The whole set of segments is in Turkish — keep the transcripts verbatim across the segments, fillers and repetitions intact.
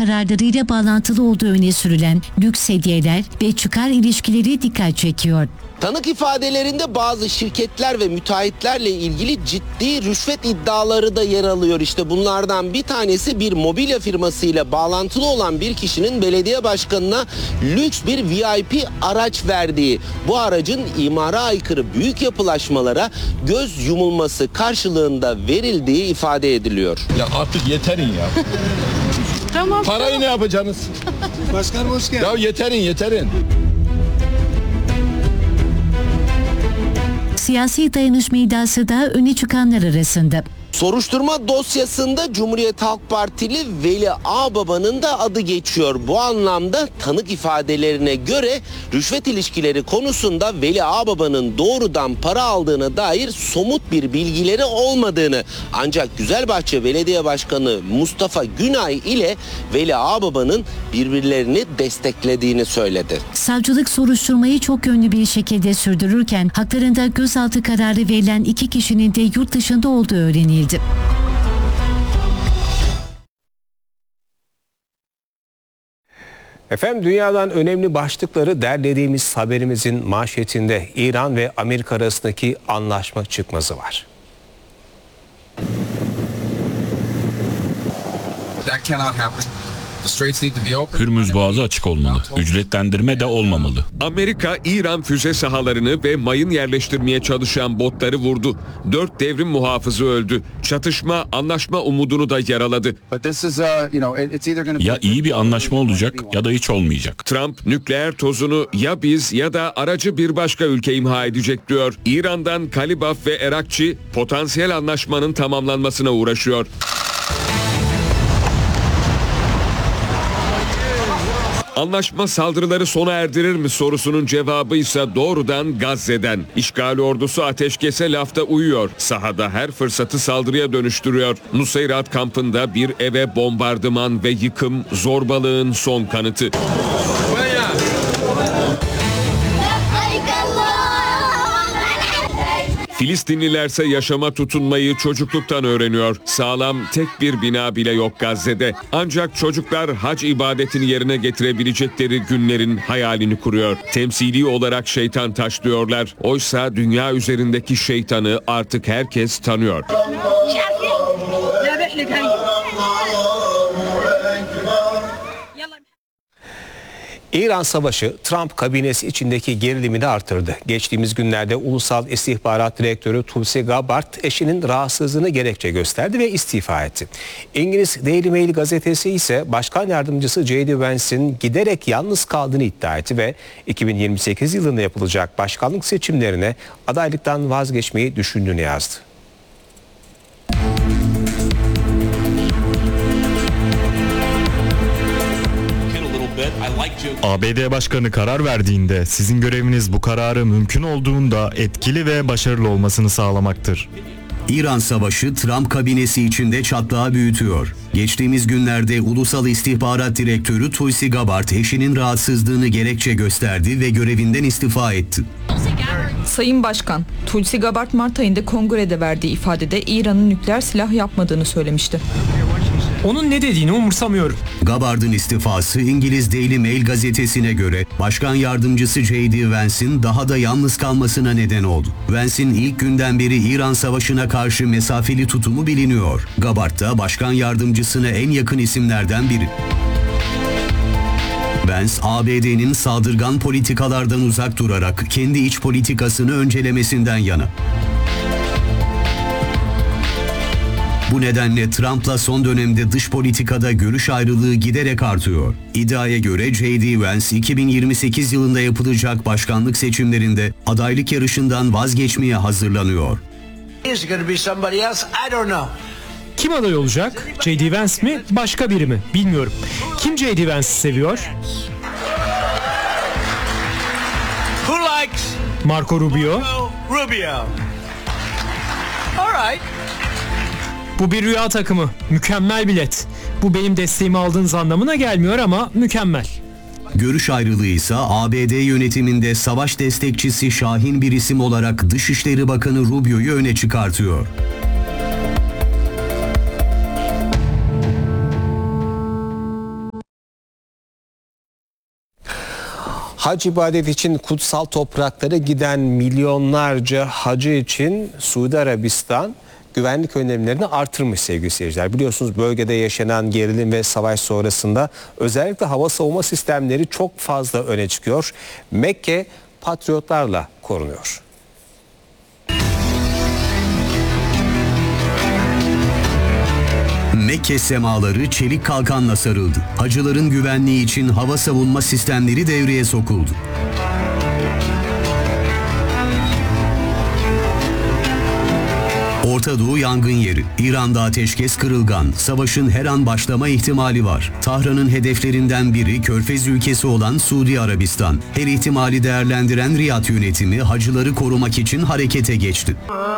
kararlarıyla bağlantılı olduğu öne sürülen lüks hediyeler ve çıkar ilişkileri dikkat çekiyor. Tanık ifadelerinde bazı şirketler ve müteahhitlerle ilgili ciddi rüşvet iddiaları da yer alıyor. İşte bunlardan bir tanesi bir mobilya firmasıyla bağlantılı olan bir kişinin belediye başkanına lüks bir V I P araç verdiği. Bu aracın imara aykırı büyük yapılaşmalara göz yumulması karşılığında verildiği ifade ediliyor. Ya artık yeterin ya. Tamam. Parayı ne yapacaksınız? Başkanım hoş geldin. Ya yeterin yeterin. Siyasi dayanışma iddiası da öne çıkanlar arasında. Soruşturma dosyasında Cumhuriyet Halk Partili Veli Ağbaba'nın da adı geçiyor. Bu anlamda tanık ifadelerine göre rüşvet ilişkileri konusunda Veli Ağbaba'nın doğrudan para aldığına dair somut bir bilgileri olmadığını, ancak Güzelbahçe Belediye Başkanı Mustafa Günay ile Veli Ağbaba'nın birbirlerini desteklediğini söyledi. Savcılık soruşturmayı çok yönlü bir şekilde sürdürürken haklarında gözaltı kararı verilen iki kişinin de yurt dışında olduğu öğrenildi. Efendim, dünyadan önemli başlıkları derlediğimiz haberimizin manşetinde İran ve Amerika arasındaki anlaşma çıkmazı var. That cannot happen. Hürmüz Boğazı açık olmalı. Ücretlendirme de olmamalı. Amerika, İran füze sahalarını ve mayın yerleştirmeye çalışan botları vurdu. Dört devrim muhafızı öldü. Çatışma, anlaşma umudunu da yaraladı. Ya iyi bir anlaşma olacak ya da hiç olmayacak. Trump, nükleer tozunu ya biz ya da aracı bir başka ülke imha edecek diyor. İran'dan Kalibaf ve Erakçi potansiyel anlaşmanın tamamlanmasına uğraşıyor. Anlaşma saldırıları sona erdirir mi sorusunun cevabı ise doğrudan Gazze'den. İşgal ordusu ateşkese lafta uyuyor. Sahada her fırsatı saldırıya dönüştürüyor. Nusayrat kampında bir eve bombardıman ve yıkım zorbalığın son kanıtı. Filistinlilerse yaşama tutunmayı çocukluktan öğreniyor. Sağlam tek bir bina bile yok Gazze'de. Ancak çocuklar hac ibadetini yerine getirebilecekleri günlerin hayalini kuruyor. Temsili olarak şeytan taşlıyorlar. Oysa dünya üzerindeki şeytanı artık herkes tanıyor. İran savaşı Trump kabinesi içindeki gerilimi de artırdı. Geçtiğimiz günlerde Ulusal İstihbarat Direktörü Tulsi Gabbard eşinin rahatsızlığını gerekçe gösterdi ve istifa etti. İngiliz Daily Mail gazetesi ise Başkan Yardımcısı J D Vance'in giderek yalnız kaldığını iddia etti ve iki bin yirmi sekiz yılında yapılacak başkanlık seçimlerine adaylıktan vazgeçmeyi düşündüğünü yazdı. A B D Başkanı karar verdiğinde sizin göreviniz bu kararı mümkün olduğunda etkili ve başarılı olmasını sağlamaktır. İran savaşı Trump kabinesi içinde çatlağı büyütüyor. Geçtiğimiz günlerde Ulusal İstihbarat Direktörü Tulsi Gabbard eşinin rahatsızlığını gerekçe gösterdi ve görevinden istifa etti. Sayın Başkan, Tulsi Gabbard Mart ayında kongrede verdiği ifadede İran'ın nükleer silah yapmadığını söylemişti. Onun ne dediğini umursamıyorum. Gabbard'ın istifası İngiliz Daily Mail gazetesine göre Başkan Yardımcısı J D Vance'in daha da yalnız kalmasına neden oldu. Vance'in ilk günden beri İran savaşına karşı mesafeli tutumu biliniyor. Gabbard da Başkan Yardımcısına en yakın isimlerden biri. Vance, A B D'nin saldırgan politikalardan uzak durarak kendi iç politikasını öncelemesinden yana. Bu nedenle Trump'la son dönemde dış politikada görüş ayrılığı giderek artıyor. İddiaya göre J D Vance iki bin yirmi sekiz yılında yapılacak başkanlık seçimlerinde adaylık yarışından vazgeçmeye hazırlanıyor. Kim aday olacak? J D Vance mi? Başka biri mi? Bilmiyorum. Kim J D Vance'i seviyor? Marco Rubio. Rubio. All right. Bu bir rüya takımı. Mükemmel bilet. Bu benim desteğimi aldığınız anlamına gelmiyor ama mükemmel. Görüş ayrılığı ise A B D yönetiminde savaş destekçisi şahin bir isim olarak Dışişleri Bakanı Rubio'yu öne çıkartıyor. Hac ibadeti için kutsal topraklara giden milyonlarca hacı için Suudi Arabistan güvenlik önlemlerini artırmış sevgili seyirciler. Biliyorsunuz bölgede yaşanan gerilim ve savaş sonrasında özellikle hava savunma sistemleri çok fazla öne çıkıyor. Mekke patriotlarla korunuyor. Mekke semaları çelik kalkanla sarıldı. Hacıların güvenliği için hava savunma sistemleri devreye sokuldu. Orta Doğu yangın yeri. İran'da ateşkes kırılgan. Savaşın her an başlama ihtimali var. Tahran'ın hedeflerinden biri Körfez ülkesi olan Suudi Arabistan. Her ihtimali değerlendiren Riyad yönetimi hacıları korumak için harekete geçti.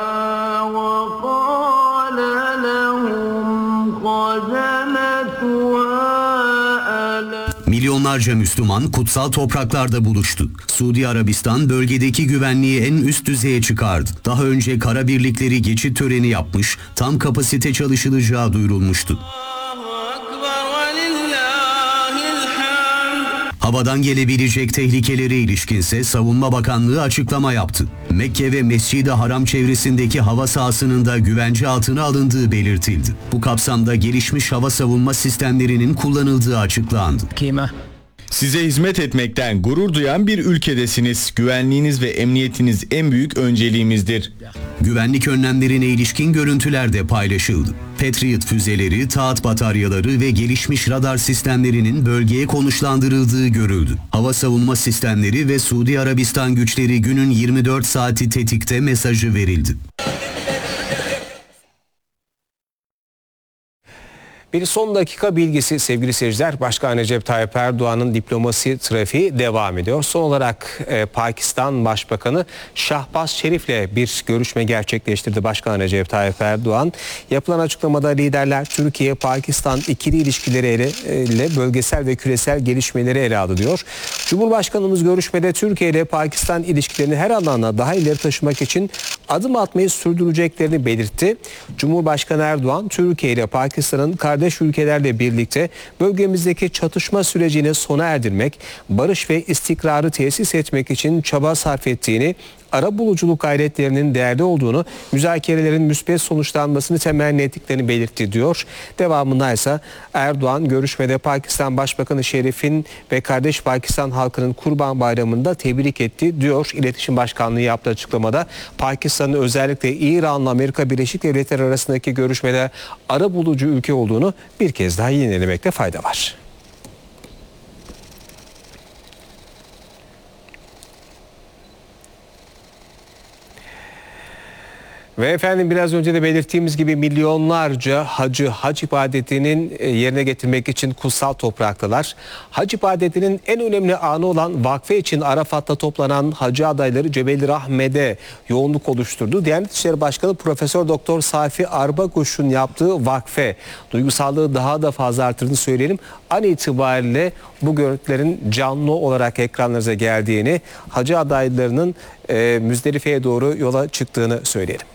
Milyonlarca Müslüman kutsal topraklarda buluştu. Suudi Arabistan bölgedeki güvenliği en üst düzeye çıkardı. Daha önce kara birlikleri geçit töreni yapmış, tam kapasite çalışılacağı duyurulmuştu. Havadan gelebilecek tehlikelere ilişkinse Savunma Bakanlığı açıklama yaptı. Mekke ve Mescid-i Haram çevresindeki hava sahasının da güvence altına alındığı belirtildi. Bu kapsamda gelişmiş hava savunma sistemlerinin kullanıldığı açıklandı. Size hizmet etmekten gurur duyan bir ülkedesiniz. Güvenliğiniz ve emniyetiniz en büyük önceliğimizdir. Güvenlik önlemlerine ilişkin görüntüler de paylaşıldı. Patriot füzeleri, taat bataryaları ve gelişmiş radar sistemlerinin bölgeye konuşlandırıldığı görüldü. Hava savunma sistemleri ve Suudi Arabistan güçleri günün yirmi dört saati tetikte mesajı verildi. Bir son dakika bilgisi sevgili seyirciler. Başkan Recep Tayyip Erdoğan'ın diplomasi trafiği devam ediyor. Son olarak e, Pakistan Başbakanı Şahbaz Şerif'le bir görüşme gerçekleştirdi Başkan Recep Tayyip Erdoğan. Yapılan açıklamada liderler Türkiye-Pakistan ikili ilişkileriyle ile bölgesel ve küresel gelişmeleri ele aldı diyor. Cumhurbaşkanımız görüşmede Türkiye ile Pakistan ilişkilerini her alanda daha ileri taşımak için adım atmayı sürdüreceklerini belirtti. Cumhurbaşkanı Erdoğan Türkiye ile Pakistan'ın kardeş ülkelerle birlikte bölgemizdeki çatışma sürecini sona erdirmek, barış ve istikrarı tesis etmek için çaba sarf ettiğini, arabuluculuk gayretlerinin değerli olduğunu, müzakerelerin müspet sonuçlanmasını temenni ettiklerini belirtti diyor. Devamında ise Erdoğan görüşmede Pakistan Başbakanı Şerif'in ve kardeş Pakistan halkının Kurban Bayramı'nda tebrik etti diyor. İletişim Başkanlığı yaptığı açıklamada Pakistan'ın özellikle İran'la Amerika Birleşik Devletleri arasındaki görüşmede arabulucu ülke olduğunu bir kez daha yinelemekte fayda var. Ve efendim biraz önce de belirttiğimiz gibi milyonlarca hacı hac ibadetinin yerine getirmek için kutsal topraktalar. Hac ibadetinin en önemli anı olan vakfe için Arafat'ta toplanan hacı adayları Cebeli Rahme'de yoğunluk oluşturdu. Diyanet İşleri Başkanı Profesör Doktor Safi Arbakuş'un yaptığı vakfe duygusallığı daha da fazla artırdığını söyleyelim. An itibariyle bu görüntülerin canlı olarak ekranlarınıza geldiğini, hacı adaylarının e, Müzdelife'ye doğru yola çıktığını söyleyelim.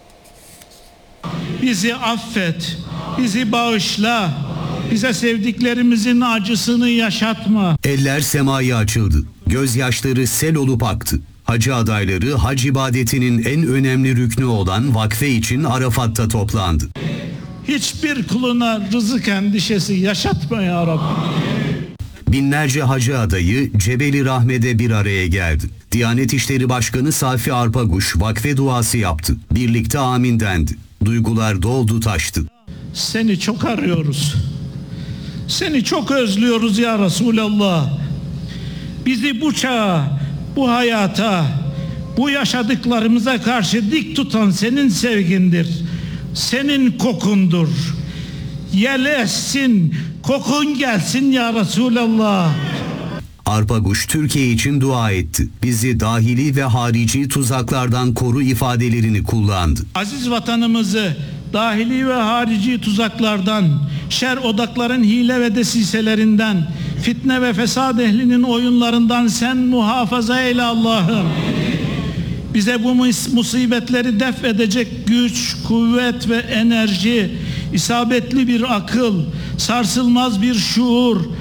Bizi affet, bizi bağışla, bize sevdiklerimizin acısını yaşatma. Eller semaya açıldı, gözyaşları sel olup aktı. Hacı adayları hac ibadetinin en önemli rüknü olan vakfe için Arafat'ta toplandı. Hiçbir kuluna rızık endişesi yaşatma ya Rabbi. Binlerce hacı adayı Cebeli Rahme'de bir araya geldi. Diyanet İşleri Başkanı Safi Arpaguş vakfe duası yaptı. Birlikte amin dendi. Duygular doldu taştı. Seni çok arıyoruz. Seni çok özlüyoruz ya Resulallah. Bizi bu çağa, bu hayata, bu yaşadıklarımıza karşı dik tutan senin sevgindir. Senin kokundur. Yel essin, kokun gelsin ya Resulallah. Arpaguş Türkiye için dua etti. Bizi dahili ve harici tuzaklardan koru ifadelerini kullandı. Aziz vatanımızı dahili ve harici tuzaklardan, şer odakların hile ve desiselerinden, fitne ve fesad ehlinin oyunlarından sen muhafaza eyle Allah'ım. Bize bu musibetleri def edecek güç, kuvvet ve enerji, isabetli bir akıl, sarsılmaz bir şuur,